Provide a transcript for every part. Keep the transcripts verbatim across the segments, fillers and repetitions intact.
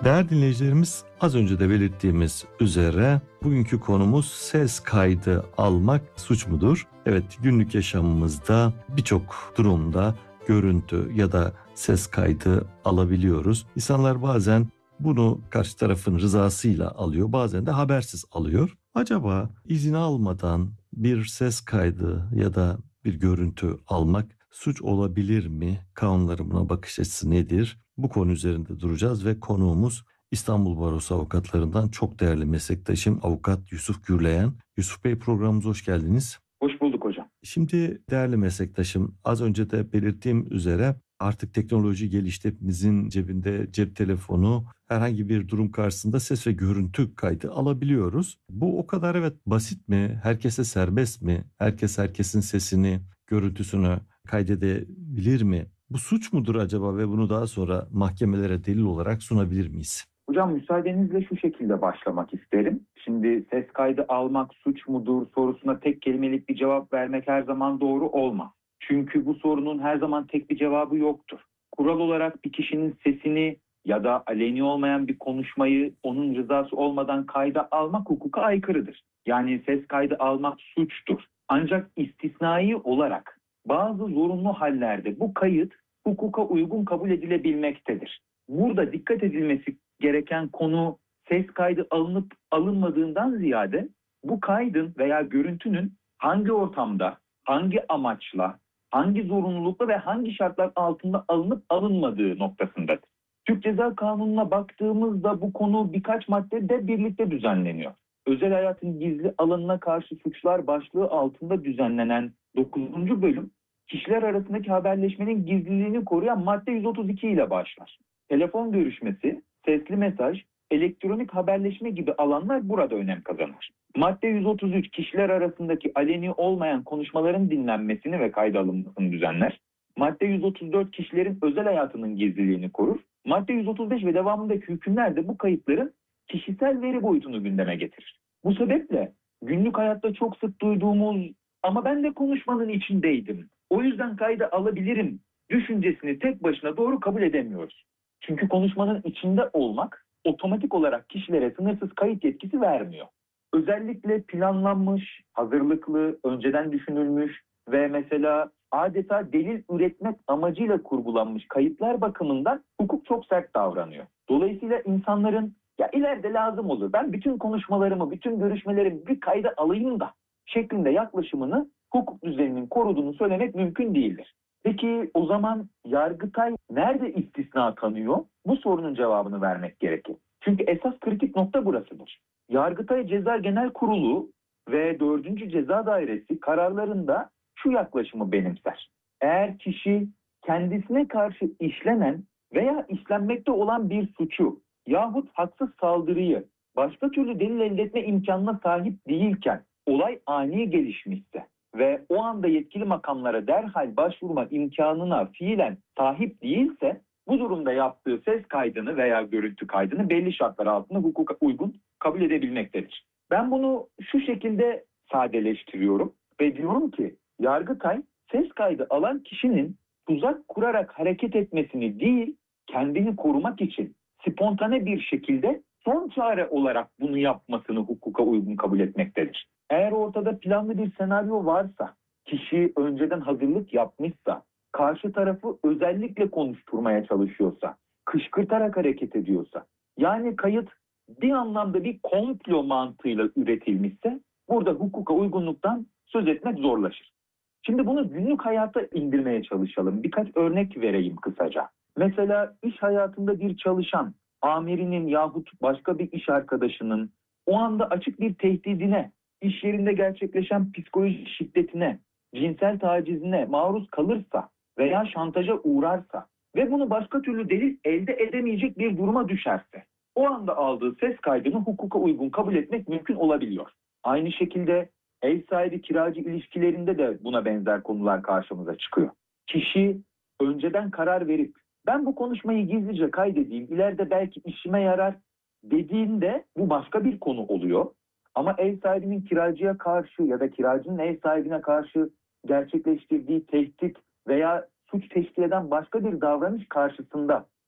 Değerli dinleyicilerimiz, az önce de belirttiğimiz üzere bugünkü konumuz ses kaydı almak suç mudur? Evet, günlük yaşamımızda birçok durumda görüntü ya da ses kaydı alabiliyoruz. İnsanlar bazen bunu karşı tarafın rızasıyla alıyor, bazen de habersiz alıyor. Acaba izin almadan bir ses kaydı ya da bir görüntü almak suç olabilir mi? Kanunların buna bakış açısı nedir? Bu konu üzerinde duracağız ve konuğumuz İstanbul Barosu avukatlarından çok değerli meslektaşım Avukat Yusuf Gürleyen. Yusuf Bey, programımıza hoş geldiniz. Hoş bulduk hocam. Şimdi değerli meslektaşım, az önce de belirttiğim üzere artık teknoloji gelişti. Hepimizin cebinde cep telefonu, herhangi bir durum karşısında ses ve görüntü kaydı alabiliyoruz. Bu o kadar evet basit mi? Herkese serbest mi? Herkes herkesin sesini, görüntüsünü kaydedebilir mi? Bu suç mudur acaba ve bunu daha sonra mahkemelere delil olarak sunabilir miyiz? Hocam müsaadenizle şu şekilde başlamak isterim. Şimdi ses kaydı almak suç mudur sorusuna tek kelimelik bir cevap vermek her zaman doğru olmaz. Çünkü bu sorunun her zaman tek bir cevabı yoktur. Kural olarak bir kişinin sesini ya da aleni olmayan bir konuşmayı onun rızası olmadan kayda almak hukuka aykırıdır. Yani ses kaydı almak suçtur. Ancak istisnai olarak bazı zorunlu hallerde bu kayıt hukuka uygun kabul edilebilmektedir. Burada dikkat edilmesi gereken konu ses kaydı alınıp alınmadığından ziyade bu kaydın veya görüntünün hangi ortamda, hangi amaçla, hangi zorunlulukla ve hangi şartlar altında alınıp alınmadığı noktasındadır. Türk Ceza Kanunu'na baktığımızda bu konu birkaç maddede birlikte düzenleniyor. Özel hayatın gizli alanına karşı suçlar başlığı altında düzenlenen dokuzuncu bölüm, kişiler arasındaki haberleşmenin gizliliğini koruyan madde yüz otuz iki ile başlar. Telefon görüşmesi, sesli mesaj, elektronik haberleşme gibi alanlar burada önem kazanır. Madde yüz otuz üç kişiler arasındaki aleni olmayan konuşmaların dinlenmesini ve kayda alınmasını düzenler. Madde yüz otuz dört kişilerin özel hayatının gizliliğini korur. Madde yüz otuz beş ve devamındaki hükümler de bu kayıtların kişisel veri boyutunu gündeme getirir. Bu sebeple günlük hayatta çok sık duyduğumuz ama ben de konuşmanın içindeydim, o yüzden kayda alabilirim düşüncesini tek başına doğru kabul edemiyoruz. Çünkü konuşmanın içinde olmak otomatik olarak kişilere sınırsız kayıt yetkisi vermiyor. Özellikle planlanmış, hazırlıklı, önceden düşünülmüş ve mesela adeta delil üretmek amacıyla kurgulanmış kayıtlar bakımından hukuk çok sert davranıyor. Dolayısıyla insanların ya ileride lazım olur, ben bütün konuşmalarımı, bütün görüşmelerimi bir kayda alayım da şeklinde yaklaşımını hukuk düzeninin koruduğunu söylemek mümkün değildir. Peki o zaman Yargıtay nerede istisna tanıyor? Bu sorunun cevabını vermek gerekir. Çünkü esas kritik nokta burasıdır. Yargıtay Ceza Genel Kurulu ve dördüncü Ceza Dairesi kararlarında şu yaklaşımı benimser. Eğer kişi kendisine karşı işlenen veya işlenmekte olan bir suçu yahut haksız saldırıyı başka türlü delil elde etme imkanına sahip değilken olay ani gelişmişse ve o anda yetkili makamlara derhal başvurma imkanına fiilen sahip değilse bu durumda yaptığı ses kaydını veya görüntü kaydını belli şartlar altında hukuka uygun kabul edebilmektedir. Ben bunu şu şekilde sadeleştiriyorum ve diyorum ki Yargıtay ses kaydı alan kişinin tuzak kurarak hareket etmesini değil, kendini korumak için spontane bir şekilde son çare olarak bunu yapmasını hukuka uygun kabul etmektedir. Eğer ortada planlı bir senaryo varsa, kişi önceden hazırlık yapmışsa, karşı tarafı özellikle konuşturmaya çalışıyorsa, kışkırtarak hareket ediyorsa, yani kayıt bir anlamda bir komplo mantığıyla üretilmişse, burada hukuka uygunluktan söz etmek zorlaşır. Şimdi bunu günlük hayata indirmeye çalışalım. Birkaç örnek vereyim kısaca. Mesela iş hayatında bir çalışan, amirinin yahut başka bir iş arkadaşının o anda açık bir tehdidine, iş yerinde gerçekleşen psikolojik şiddetine, cinsel tacizine maruz kalırsa veya şantaja uğrarsa ve bunu başka türlü delil elde edemeyecek bir duruma düşerse, o anda aldığı ses kaydını hukuka uygun kabul etmek mümkün olabiliyor. Aynı şekilde ev sahibi kiracı ilişkilerinde de buna benzer konular karşımıza çıkıyor. Kişi önceden karar verip ben bu konuşmayı gizlice kaydedeyim, ileride belki işime yarar dediğinde bu başka bir konu oluyor. Ama ev sahibinin kiracıya karşı ya da kiracının ev sahibine karşı gerçekleştirdiği tehdit veya suç teşkil eden başka bir davranış karşısında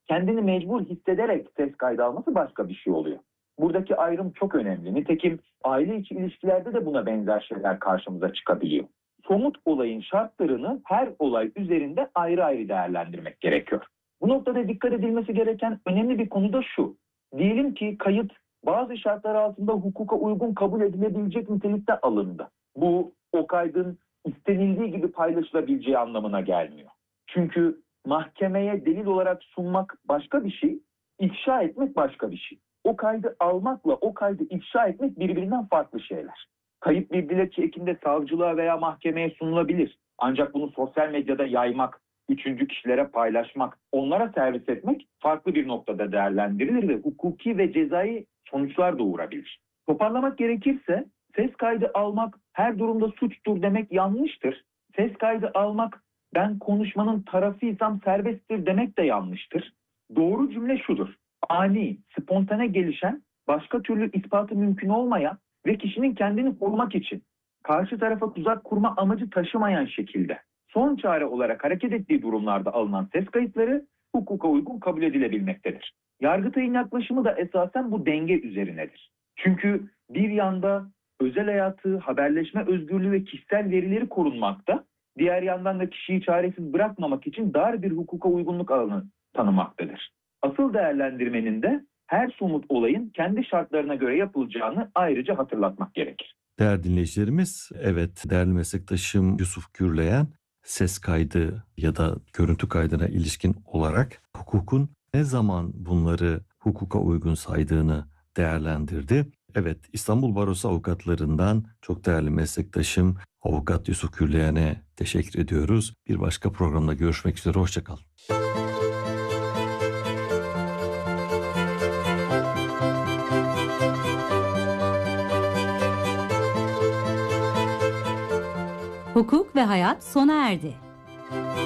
kendini mecbur hissederek ses kaydı alması başka bir şey oluyor. Buradaki ayrım çok önemli. Nitekim aile içi ilişkilerde de buna benzer şeyler karşımıza çıkabiliyor. Somut olayın şartlarını her olay üzerinde ayrı ayrı değerlendirmek gerekiyor. Bu noktada dikkat edilmesi gereken önemli bir konu da şu. Diyelim ki kayıt bazı şartlar altında hukuka uygun kabul edilebilecek nitelikte alındı. Bu o kaydın istenildiği gibi paylaşılabileceği anlamına gelmiyor. Çünkü mahkemeye delil olarak sunmak başka bir şey, ifşa etmek başka bir şey. O kaydı almakla o kaydı ifşa etmek birbirinden farklı şeyler. Kayıt bir dilekçe ekinde savcılığa veya mahkemeye sunulabilir. Ancak bunu sosyal medyada yaymak, üçüncü kişilere paylaşmak, onlara servis etmek farklı bir noktada değerlendirilir ve hukuki ve cezai sonuçlar doğurabilir. Toparlamak gerekirse ses kaydı almak her durumda suçtur demek yanlıştır. Ses kaydı almak ben konuşmanın tarafıysam serbesttir demek de yanlıştır. Doğru cümle şudur. Ani, spontane gelişen, başka türlü ispatı mümkün olmayan ve kişinin kendini korumak için karşı tarafa tuzak kurma amacı taşımayan şekilde son çare olarak hareket ettiği durumlarda alınan ses kayıtları hukuka uygun kabul edilebilmektedir. Yargıtay'ın yaklaşımı da esasen bu denge üzerinedir. Çünkü bir yanda özel hayatı, haberleşme özgürlüğü ve kişisel verileri korunmakta, diğer yandan da kişiyi çaresiz bırakmamak için dar bir hukuka uygunluk alanı tanımaktadır. Asıl değerlendirmenin de her somut olayın kendi şartlarına göre yapılacağını ayrıca hatırlatmak gerekir. Değerli dinleyicilerimiz, evet, değerli meslektaşım Yusuf Gürleyen ses kaydı ya da görüntü kaydına ilişkin olarak hukukun ne zaman bunları hukuka uygun saydığını değerlendirdi. Evet, İstanbul Barosu avukatlarından çok değerli meslektaşım Avukat Yusuf Gürleyen'e teşekkür ediyoruz. Bir başka programda görüşmek üzere, hoşça kalın. Hukuk ve hayat sona erdi.